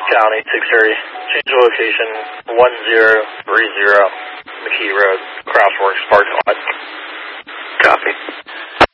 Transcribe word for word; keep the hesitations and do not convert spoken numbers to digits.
Down eight six thirty. Change of location one zero three zero McKee Road, Crossworks, Park